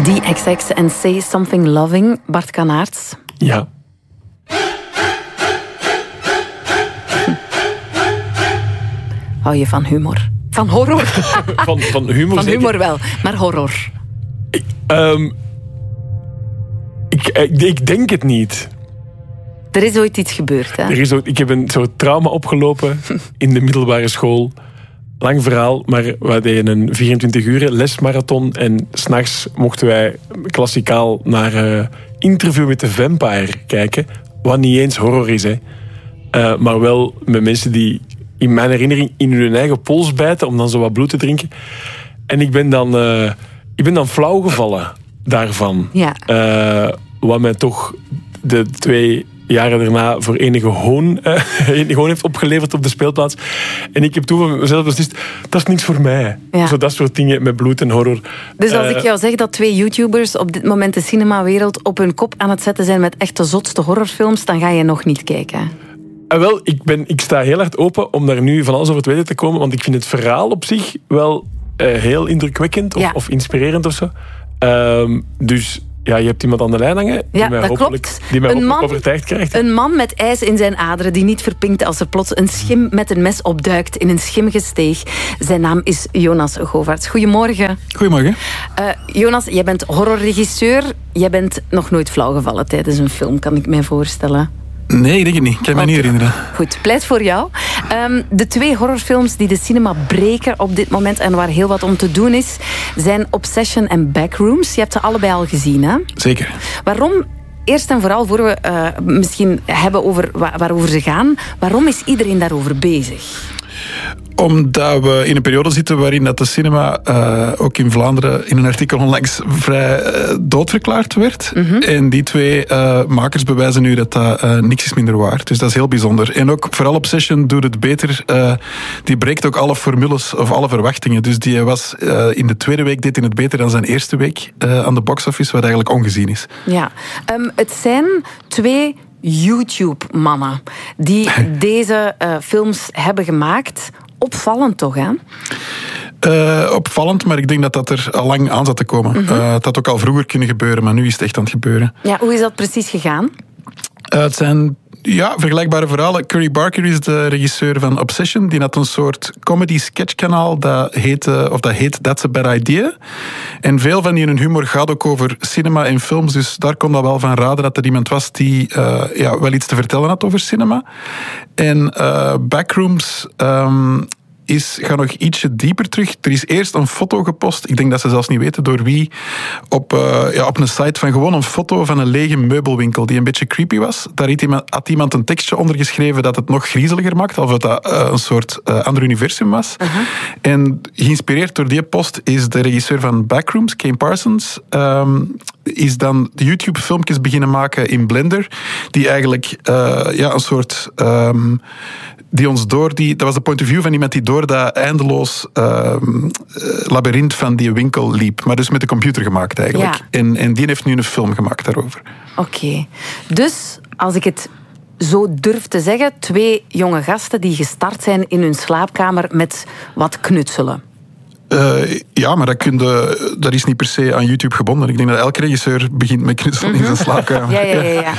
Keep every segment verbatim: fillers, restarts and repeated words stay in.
D X X en Say Something Loving. Bart Kanaerts. Ja. Hou je van humor? Van horror? van, van humor Van zeker? humor wel, maar horror. Ik, um, ik, ik, ik denk het niet. Er is ooit iets gebeurd, hè? Er is ook, ik heb een soort trauma opgelopen in de middelbare school. Lang verhaal, maar we deden een vierentwintig uur lesmarathon en 's nachts mochten wij klassikaal naar uh, Interview with the Vampire kijken. Wat niet eens horror is, hè. Uh, maar wel met mensen die in mijn herinnering in hun eigen pols bijten om dan zo wat bloed te drinken. En ik ben dan, uh, ik ben dan flauw gevallen daarvan. Ja. Uh, wat mij toch de twee jaren daarna voor enige hoon, uh, enige hoon heeft opgeleverd op de speelplaats. En ik heb toen van mezelf beslist, dat is niks voor mij. Ja. Zo dat soort dingen met bloed en horror. Dus als uh, ik jou zeg dat twee YouTubers op dit moment de cinemawereld op hun kop aan het zetten zijn met echt de zotste horrorfilms, dan ga je nog niet kijken. Uh, wel, ik, ben, ik sta heel hard open om daar nu van alles over te weten te komen, want ik vind het verhaal op zich wel uh, heel indrukwekkend of, ja. of inspirerend of zo. Uh, dus ja, je hebt iemand aan de lijn hangen die ja, mij dat hopelijk, klopt. die mij een hopelijk man, overtuigd krijgt. Een man met ijs in zijn aderen die niet verpinkt als er plots een schim met een mes opduikt in een schimgesteeg. Zijn naam is Jonas Govaerts. Goedemorgen. Goedemorgen. Uh, Jonas, jij bent horrorregisseur. Jij bent nog nooit flauw gevallen tijdens een film, kan ik mij voorstellen. Nee, ik denk het niet. Ik kan me niet herinneren. Goed, pleit voor jou. Um, de twee horrorfilms die de cinema breken op dit moment en waar heel wat om te doen is, zijn Obsession en Backrooms. Je hebt ze allebei al gezien, hè? Zeker. Waarom, eerst en vooral, voor we uh, misschien hebben over waar, waarover ze gaan, waarom is iedereen daarover bezig? Omdat we in een periode zitten waarin dat de cinema, uh, ook in Vlaanderen, in een artikel onlangs vrij uh, doodverklaard werd. Mm-hmm. En die twee uh, makers bewijzen nu dat dat uh, niks is minder waar. Dus dat is heel bijzonder. En ook vooral Obsession doet het beter. Uh, die breekt ook alle formules of alle verwachtingen. Dus die was uh, in de tweede week deed hij het beter dan zijn eerste week uh, aan de box-office, wat eigenlijk ongezien is. Ja, um, het zijn twee YouTube-mannen die deze uh, films hebben gemaakt. Opvallend toch, hè? Uh, opvallend, maar ik denk dat dat er al lang aan zat te komen. Mm-hmm. Uh, het had ook al vroeger kunnen gebeuren, maar nu is het echt aan het gebeuren. Ja, hoe is dat precies gegaan? Uh, het zijn ja, vergelijkbare verhalen. Curry Barker is de regisseur van Obsession. Die had een soort comedy-sketchkanaal dat heet, uh, of dat heet That's a Bad Idea. En veel van die hun humor gaat ook over cinema en films. Dus daar kon dat wel van raden dat er iemand was die uh, ja, wel iets te vertellen had over cinema. En uh, Backrooms Um, is, ga nog ietsje dieper terug. Er is eerst een foto gepost, ik denk dat ze zelfs niet weten door wie, op, uh, ja, op een site van gewoon een foto van een lege meubelwinkel die een beetje creepy was. Daar had iemand, had iemand een tekstje onder geschreven dat het nog griezeliger maakte, of dat uh, een soort uh, ander universum was. Uh-huh. En geïnspireerd door die post is de regisseur van Backrooms, Kane Parsons, um, is dan de YouTube-filmpjes beginnen maken in Blender, die eigenlijk uh, ja, een soort Um, die ons door die, dat was de point of view van iemand die door dat eindeloos uh, labyrint van die winkel liep. Maar dus met de computer gemaakt eigenlijk. Ja. En, en die heeft nu een film gemaakt daarover. Oké. Okay. Dus, als ik het zo durf te zeggen, twee jonge gasten die gestart zijn in hun slaapkamer met wat knutselen. Uh, ja, maar dat, kun je, dat is niet per se aan YouTube gebonden. Ik denk dat elke regisseur begint met knutselen mm-hmm. in zijn slaapkamer. Ja, ja, ja. ja.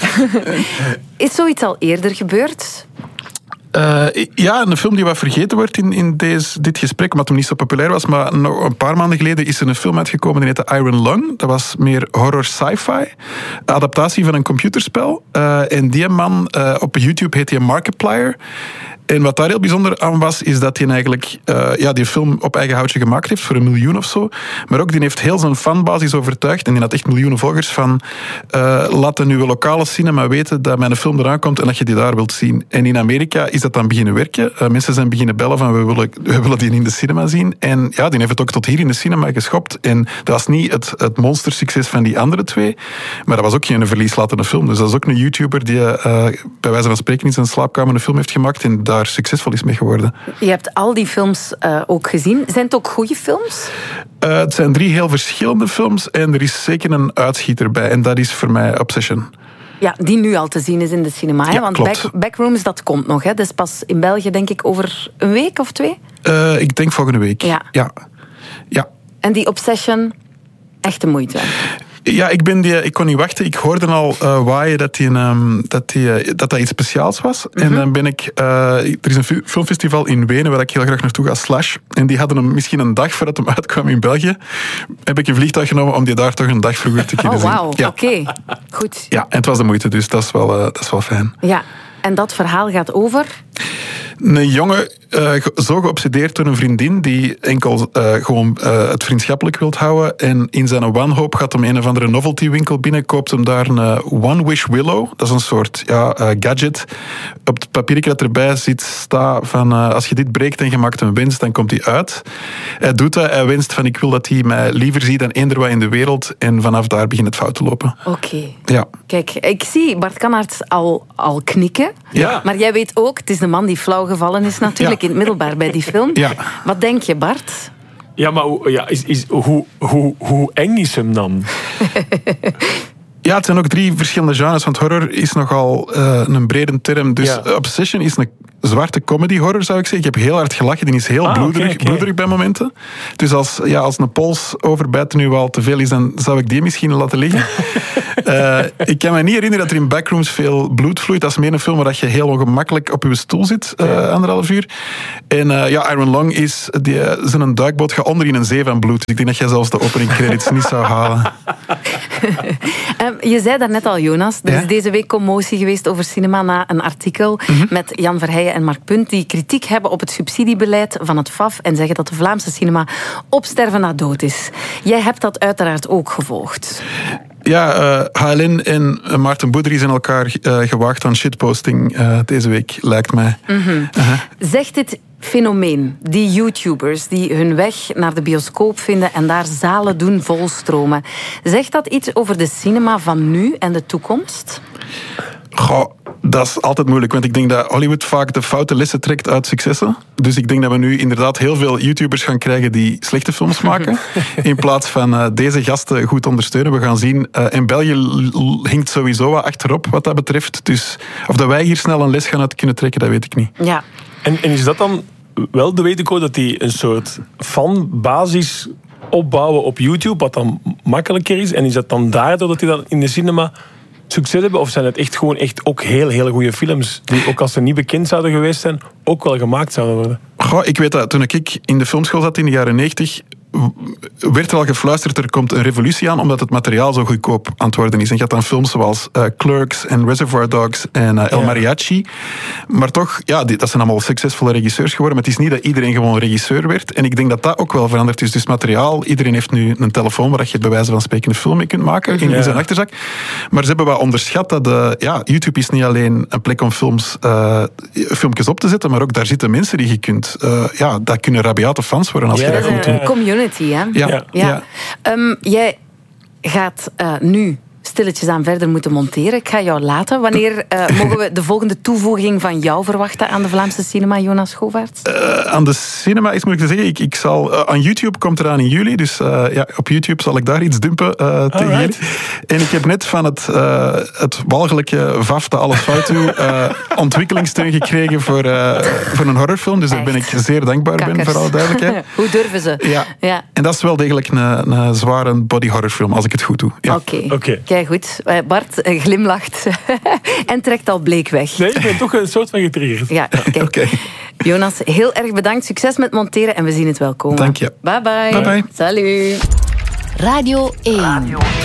Is zoiets al eerder gebeurd? Uh, ja, een film die wat vergeten wordt in, in deze, dit gesprek, omdat hem niet zo populair was, maar nog een paar maanden geleden is er een film uitgekomen die heette Iron Lung. Dat was meer horror sci-fi. Adaptatie van een computerspel. Uh, en die man, uh, op YouTube heet hij Markiplier. En wat daar heel bijzonder aan was, is dat hij eigenlijk uh, ja, die film op eigen houtje gemaakt heeft voor een miljoen of zo. Maar ook die heeft heel zijn fanbasis overtuigd. En die had echt miljoenen volgers van uh, laat de nieuwe lokale cinema weten dat mijn film eraan komt en dat je die daar wilt zien. En in Amerika is dat dan beginnen werken. Uh, mensen zijn beginnen bellen van we willen, we willen die in de cinema zien. En ja, die heeft het ook tot hier in de cinema geschopt. En dat was niet het, het monstersucces van die andere twee. Maar dat was ook geen verlieslatende film. Dus dat is ook een YouTuber die uh, bij wijze van spreken in zijn slaapkamer een film heeft gemaakt en daar succesvol is mee geworden. Je hebt al die films uh, ook gezien. Zijn het ook goede films? Uh, het zijn drie heel verschillende films en er is zeker een uitschieter bij. En dat is voor mij Obsession. Ja, die nu al te zien is in de cinema. Ja, want back, Backrooms, dat komt nog. Hè? Dat is pas in België, denk ik, over een week of twee? Uh, ik denk volgende week. Ja. ja. ja. En die Obsession? Echt de moeite. Ja, ik, ben die, ik kon niet wachten. Ik hoorde al uh, waaien dat, die, um, dat, die, uh, dat dat iets speciaals was. Mm-hmm. En dan ben ik... Uh, er is een filmfestival in Wenen waar ik heel graag naartoe ga, Slash. En die hadden hem misschien een dag voordat hem uitkwam in België. Heb ik een vliegtuig genomen om die daar toch een dag vroeger te kunnen oh, zien. Oh, wauw. Ja. Oké. Okay. Goed. Ja, en het was de moeite, dus dat is wel, uh, dat is wel fijn. Ja. En dat verhaal gaat over? Een jongen, uh, zo geobsedeerd door een vriendin die enkel uh, gewoon uh, het vriendschappelijk wilt houden. En in zijn wanhoop gaat hem een of andere novelty winkel binnen, koopt hem daar een uh, One Wish Willow. Dat is een soort ja, uh, gadget. Op het papiertje dat erbij zit staat van uh, als je dit breekt en je maakt een winst, dan komt hij uit. Hij doet dat, hij wenst van ik wil dat hij mij liever ziet dan eender wat in de wereld. En vanaf daar begint het fout te lopen. Oké. Okay. Ja. Kijk, ik zie Bart Kannaerts al, al knikken. Ja. Maar jij weet ook, het is de man die flauw gevallen is natuurlijk ja. in het middelbaar bij die film. Ja. Wat denk je, Bart? Ja, maar ja, is, is, hoe, hoe, hoe eng is hem dan? Ja, het zijn ook drie verschillende genres, want horror is nogal uh, een brede term. Dus ja. Obsession is een zwarte comedy-horror, zou ik zeggen. Ik heb heel hard gelachen, die is heel ah, bloederig, okay, okay. bloederig bij momenten. Dus als, ja, als een pols overbijten nu wel te veel is, dan zou ik die misschien laten liggen. uh, ik kan me niet herinneren dat er in Backrooms veel bloed vloeit. Dat is meer een film waar je heel ongemakkelijk op je stoel zit, uh, ja. anderhalf uur. En uh, ja, Aaron Long is, die, uh, zijn duikboot gaat onder in een zee van bloed. Ik denk dat jij zelfs de opening credits niet zou halen. um, je zei daarnet al, Jonas, er is ja? deze week commotie geweest over cinema na een artikel mm-hmm. met Jan Verheijen en Mark Punt die kritiek hebben op het subsidiebeleid van het F A F en zeggen dat de Vlaamse cinema op sterven na dood is. Jij hebt dat uiteraard ook gevolgd. Ja, uh, H L N en Maarten Boudry zijn elkaar uh, gewaagd aan shitposting uh, deze week, lijkt mij. Mm-hmm. Uh-huh. Zegt dit fenomeen, die YouTubers die hun weg naar de bioscoop vinden en daar zalen doen volstromen, zegt dat iets over de cinema van nu en de toekomst? Goh, dat is altijd moeilijk, want ik denk dat Hollywood vaak de foute lessen trekt uit successen. Dus ik denk dat we nu inderdaad heel veel YouTubers gaan krijgen die slechte films maken, in plaats van uh, deze gasten goed ondersteunen. We gaan zien, uh, in België hinkt sowieso wat achterop wat dat betreft. Dus of dat wij hier snel een les gaan uit kunnen trekken, dat weet ik niet. Ja. En, en is dat dan wel de weet ik ook dat die een soort fanbasis opbouwen op YouTube, wat dan makkelijker is? En is dat dan daardoor dat die dan in de cinema succes hebben? Of zijn het echt gewoon echt ook heel, hele goede films die, ook als ze niet bekend zouden geweest zijn, ook wel gemaakt zouden worden? Goh, ik weet dat toen ik in de filmschool zat in de jaren negentig, werd er al gefluisterd, er komt een revolutie aan, omdat het materiaal zo goedkoop aan het worden is. En je had dan films zoals uh, Clerks en Reservoir Dogs en uh, El ja. Mariachi. Maar toch, ja, die, dat zijn allemaal succesvolle regisseurs geworden. Maar het is niet dat iedereen gewoon regisseur werd. En ik denk dat dat ook wel veranderd is. Dus materiaal, iedereen heeft nu een telefoon waar je bij wijze van spreken een film mee kunt maken in, ja. in zijn achterzak. Maar ze hebben wel onderschat dat uh, ja, YouTube is niet alleen een plek om films, uh, filmpjes op te zetten, maar ook daar zitten mensen die je kunt, uh, ja, dat kunnen rabiate fans worden als ja, je dat goed doet. Community. Hè? Ja. ja. ja. Um, jij gaat uh, nu stilletjes aan verder moeten monteren. Ik ga jou laten. Wanneer uh, mogen we de volgende toevoeging van jou verwachten aan de Vlaamse cinema, Jonas Schoevaerts? Uh, aan de cinema is moeilijk te zeggen. Ik, ik zal, uh, aan YouTube komt eraan in juli. Dus uh, ja, op YouTube zal ik daar iets dumpen uh, tegen jullie. En ik heb net van het, uh, het walgelijke V A F, dat alles fout doet, uh, ontwikkelingssteun gekregen voor, uh, voor een horrorfilm. Dus daar ben ik zeer dankbaar Kakkers. ben, voor alle duidelijkheid. Hoe durven ze? Ja. ja. En dat is wel degelijk een, een zware body horrorfilm, als ik het goed doe. Ja. Oké. Okay. Okay. Kijk goed. Bart glimlacht en trekt al bleek weg. Nee, ik ben toch een soort van getriggerd. Ja, kijk. Okay. Jonas, heel erg bedankt. Succes met monteren en we zien het wel komen. Dank je. Bye bye. Bye bye. Salut. Radio één. Radio.